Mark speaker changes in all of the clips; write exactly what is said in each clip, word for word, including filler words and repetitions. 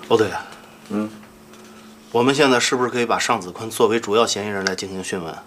Speaker 1: 哦，对，
Speaker 2: 嗯，
Speaker 1: 我们现在是不是可以把尚子坤作为主要嫌疑人来进行讯问？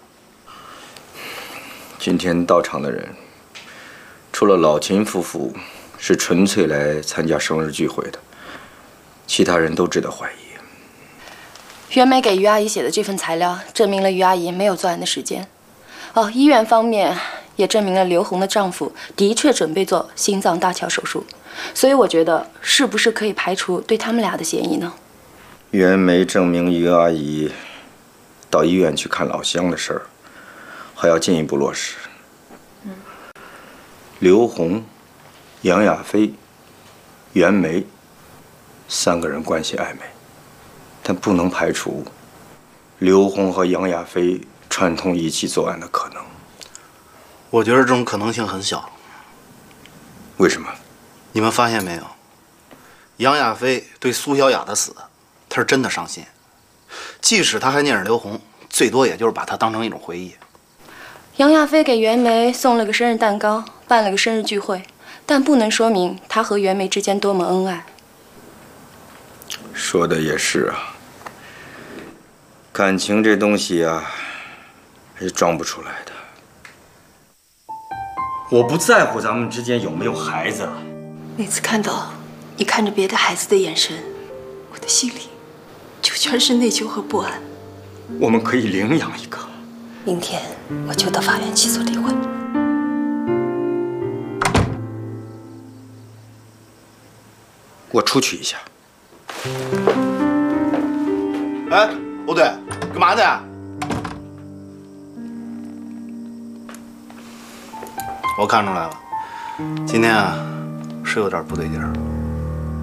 Speaker 2: 今天到场的人，除了老秦夫妇是纯粹来参加生日聚会的，其他人都值得怀疑。
Speaker 3: 袁梅给于阿姨写的这份材料，证明了于阿姨没有作案的时间。哦，医院方面也证明了刘红的丈夫的确准备做心脏搭桥手术，所以我觉得是不是可以排除对他们俩的嫌疑呢？
Speaker 2: 袁梅证明于阿姨到医院去看老乡的事儿，还要进一步落实。
Speaker 3: 嗯，
Speaker 2: 刘红、杨亚飞、袁梅三个人关系暧昧，但不能排除刘红和杨亚飞串通一起作案的可能。
Speaker 1: 我觉得这种可能性很小。
Speaker 2: 为什么？
Speaker 1: 你们发现没有？杨亚飞对苏小雅的死，他是真的伤心。即使他还念着刘红，最多也就是把他当成一种回忆。
Speaker 3: 杨亚飞给袁梅送了个生日蛋糕，办了个生日聚会，但不能说明他和袁梅之间多么恩爱。
Speaker 2: 说的也是啊，感情这东西啊，是装不出来的。我不在乎咱们之间有没有孩子。
Speaker 4: 那次看到你看着别的孩子的眼神，我的心里就全是内疚和不安。
Speaker 2: 我们可以领养一个。
Speaker 4: 明天我就到法院起诉离婚。
Speaker 2: 我出去一下。
Speaker 1: 哎，欧队，干嘛呢？我看出来了，今天啊是有点不对劲儿。